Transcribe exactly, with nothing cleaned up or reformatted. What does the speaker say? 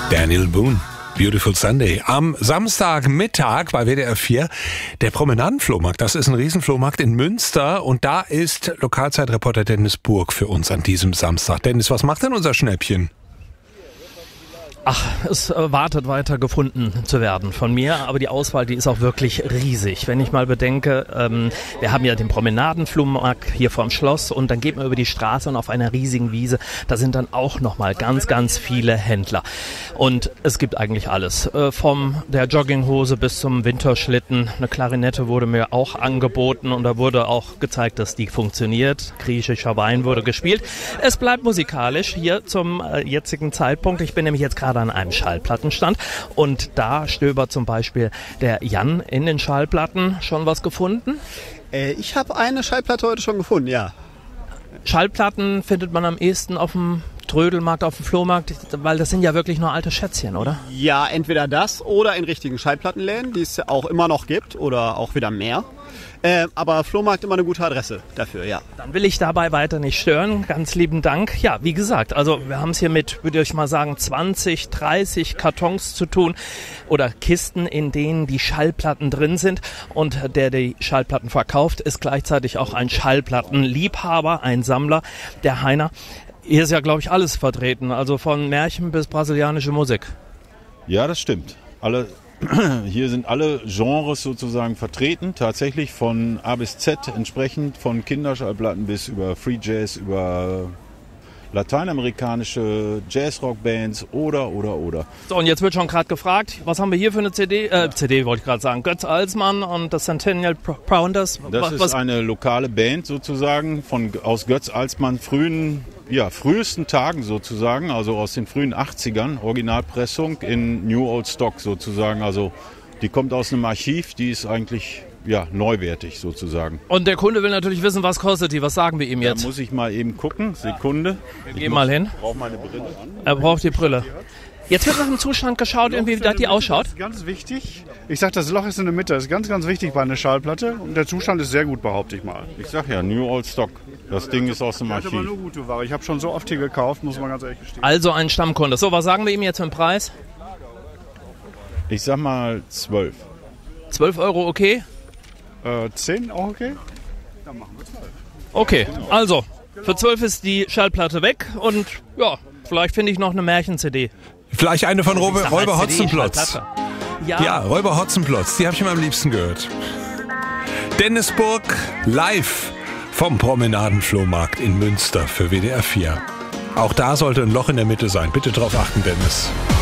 Daniel Boone. Beautiful Sunday. Am Samstagmittag bei W D R vier der Promenadenflohmarkt. Das ist ein Riesenflohmarkt in Münster und da ist Lokalzeitreporter Dennis Burg für uns an diesem Samstag. Dennis, was macht denn unser Schnäppchen? Ach, es äh, wartet weiter gefunden zu werden von mir, aber die Auswahl, die ist auch wirklich riesig. Wenn ich mal bedenke, ähm, wir haben ja den Promenadenflohmarkt hier vorm Schloss und dann geht man über die Straße und auf einer riesigen Wiese, da sind dann auch nochmal ganz, ganz viele Händler. Und es gibt eigentlich alles, äh, vom der Jogginghose bis zum Winterschlitten. Eine Klarinette wurde mir auch angeboten und da wurde auch gezeigt, dass die funktioniert. Griechischer Wein wurde gespielt. Es bleibt musikalisch hier zum äh, jetzigen Zeitpunkt. Ich bin nämlich jetzt gerade an einem Schallplattenstand und da stöbert zum Beispiel der Jan in den Schallplatten. Schon was gefunden? Äh, ich habe eine Schallplatte heute schon gefunden, ja. Schallplatten findet man am ehesten auf dem Trödelmarkt, auf dem Flohmarkt, weil das sind ja wirklich nur alte Schätzchen, oder? Ja, entweder das oder in richtigen Schallplattenläden, die es auch immer noch gibt oder auch wieder mehr. Äh, aber Flohmarkt immer eine gute Adresse dafür, ja. Dann will ich dabei weiter nicht stören. Ganz lieben Dank. Ja, wie gesagt, also wir haben es hier mit, würde ich mal sagen, zwanzig, dreißig Kartons zu tun oder Kisten, in denen die Schallplatten drin sind. Und der die Schallplatten verkauft, ist gleichzeitig auch ein Schallplattenliebhaber, ein Sammler, der Heiner. Hier ist ja, glaube ich, alles vertreten, also von Märchen bis brasilianische Musik. Ja, das stimmt. Alle Hier sind alle Genres sozusagen vertreten, tatsächlich von A bis Z entsprechend, von Kinderschallplatten bis über Free Jazz, über lateinamerikanische Jazz-Rock-Bands oder, oder, oder. So, und jetzt wird schon gerade gefragt, was haben wir hier für eine C D? Äh, C D wollte ich gerade sagen. Götz Alsmann und das Centennial Pounders. Das was, ist was? eine lokale Band sozusagen von, aus Götz Alsmann frühen, ja, frühesten Tagen sozusagen, also aus den frühen achtzigern, Originalpressung in New Old Stock sozusagen. Also die kommt aus einem Archiv, die ist eigentlich ja, neuwertig sozusagen. Und der Kunde will natürlich wissen, was kostet die. Was sagen wir ihm jetzt? Da muss ich mal eben gucken. Sekunde. Wir gehen mal hin. Ich brauche meine Brille an. Er braucht die Brille. Jetzt wird nach dem Zustand geschaut, wie die ausschaut. Das ist ganz wichtig. Ich sag, das Loch ist in der Mitte. Das ist ganz, ganz wichtig bei einer Schallplatte. Und der Zustand ist sehr gut, behaupte ich mal. Ich sag ja, New Old Stock. Das Ding ist aus dem Das ist aber Archiv. nur gute Ware. Ich habe schon so oft hier gekauft, muss man ganz ehrlich gestehen. Also ein Stammkunde. So, was sagen wir ihm jetzt für den Preis? Ich sag mal zwölf. zwölf Euro okay? Äh, zehn auch okay? Dann machen wir zwölf. Okay, also für zwölf ist die Schallplatte weg und ja, vielleicht finde ich noch eine Märchen-C D. Vielleicht eine von Räuber, sag mal, Räuber C D, Hotzenplotz. Schallplatte. Ja, Ja, Räuber Hotzenplotz, die habe ich immer am liebsten gehört. Dennis Burg live vom Promenadenflohmarkt in Münster für W D R vier. Auch da sollte ein Loch in der Mitte sein. Bitte drauf achten, Dennis.